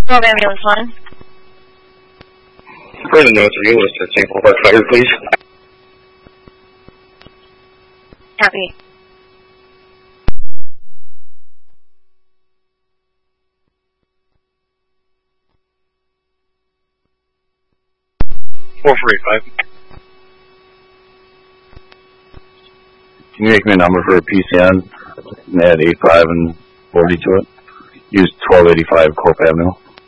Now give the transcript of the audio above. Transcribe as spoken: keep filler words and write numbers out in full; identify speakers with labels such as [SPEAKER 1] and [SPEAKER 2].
[SPEAKER 1] twelve ambulance one.
[SPEAKER 2] Further notes, are you listed at Saint Paul Fire, please?
[SPEAKER 1] Copy.
[SPEAKER 2] four four eight five.
[SPEAKER 3] Can you make me a number for a P C N and add eight five and forty to it? Use twelve eighty-five Cope Avenue.